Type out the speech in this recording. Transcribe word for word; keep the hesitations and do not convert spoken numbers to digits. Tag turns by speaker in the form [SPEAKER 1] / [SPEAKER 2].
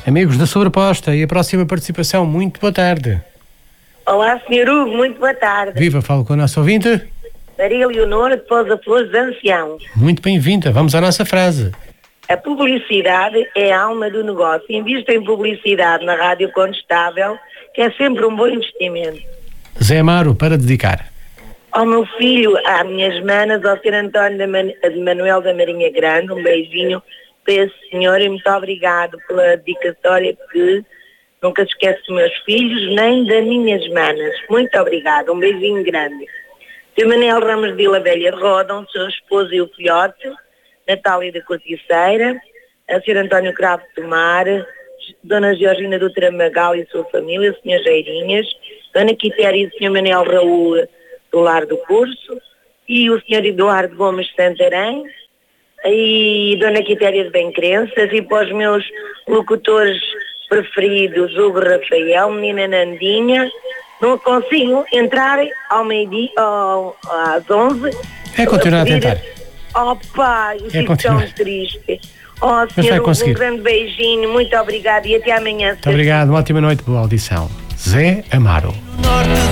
[SPEAKER 1] Amigos da Sobreposta, e a próxima participação. Muito boa tarde.
[SPEAKER 2] Olá, senhor Hugo, muito boa tarde.
[SPEAKER 1] Viva, falo com a nossa ouvinte.
[SPEAKER 2] Maria Leonor de Pousa Flores de Anciãos.
[SPEAKER 1] Muito bem-vinda, vamos à nossa frase.
[SPEAKER 2] A publicidade é a alma do negócio. Invista em publicidade na Rádio Condestável, que é sempre um bom investimento.
[SPEAKER 1] Zé Amaro, para dedicar.
[SPEAKER 2] Ao meu filho, às minhas manas, ao senhor António de, Man- de Manuel da Marinha Grande, um beijinho para esse senhor e muito obrigado pela dedicatória, que nunca se esquece dos meus filhos, nem das minhas manas. Muito obrigado, um beijinho grande. senhor Manuel Ramos de Vila Velha de Rodão, seu esposo e o filhote, Natália da Corticeira, a senhor António Cravo de Tomar, dona Georgina do Tramagal e sua família, senhor Geirinhas, dona Quitéria e o senhor Manuel Raul do Lar do Curso, e o senhor Eduardo Gomes de Santarém, e dona Quitéria de Bem-Crenças, e para os meus locutores preferidos, Hugo Rafael, menina Nandinha. Não consigo entrar ao meio-dia, ao- às onze.
[SPEAKER 1] É continuar a tentar.
[SPEAKER 2] Oh pai, eu fico
[SPEAKER 1] continuar.
[SPEAKER 2] tão triste. Oh
[SPEAKER 1] vai
[SPEAKER 2] senhor Hugo,
[SPEAKER 1] conseguir.
[SPEAKER 2] um grande beijinho, muito obrigado e até amanhã.
[SPEAKER 1] Muito obrigado, uma ótima noite, boa audição. Zé Amaro.